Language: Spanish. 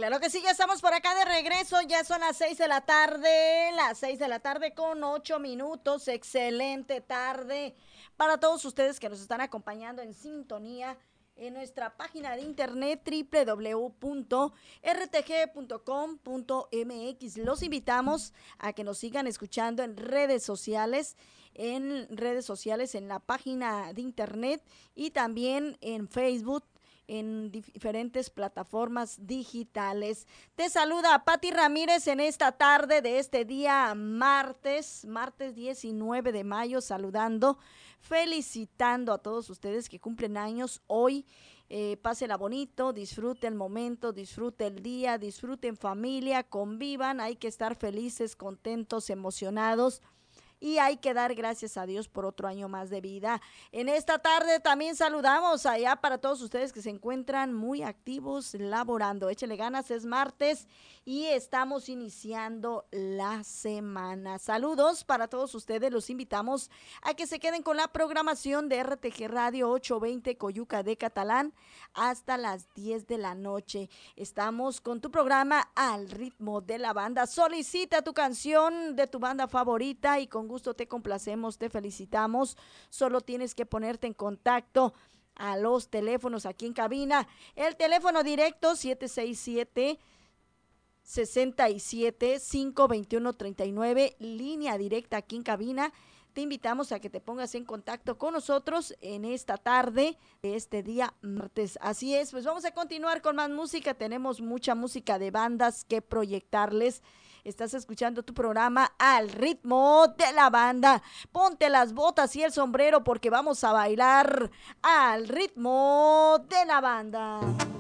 Claro que sí, ya estamos por acá de regreso, ya son las 6 de la tarde con 8 minutos, excelente tarde para todos ustedes que nos están acompañando en sintonía en nuestra página de internet www.rtg.com.mx. Los invitamos a que nos sigan escuchando en redes sociales, en la página de internet y también en Facebook, en diferentes plataformas digitales. Te saluda Pati Ramírez en esta tarde de este día martes 19 de mayo, saludando, felicitando a todos ustedes que cumplen años hoy. Pásela bonito, disfrute el momento, disfrute el día, disfruten familia, convivan, hay que estar felices, contentos, emocionados y hay que dar gracias a Dios por otro año más de vida. En esta tarde también saludamos allá para todos ustedes que se encuentran muy activos laborando. Échele ganas, es martes y estamos iniciando la semana. Saludos para todos ustedes, los invitamos a que se queden con la programación de RTG Radio 820 Coyuca de Catalán hasta las 10 de la noche. Estamos con tu programa Al Ritmo de la Banda. Solicita tu canción de tu banda favorita y con gusto te complacemos, te felicitamos. Solo tienes que ponerte en contacto a los teléfonos aquí en cabina. El teléfono directo 767 67 521 39, línea directa aquí en cabina. Te invitamos a que te pongas en contacto con nosotros en esta tarde de este día martes. Así es, pues vamos a continuar con más música. Tenemos mucha música de bandas que proyectarles. Estás escuchando tu programa Al Ritmo de la Banda. Ponte las botas y el sombrero porque vamos a bailar al ritmo de la banda.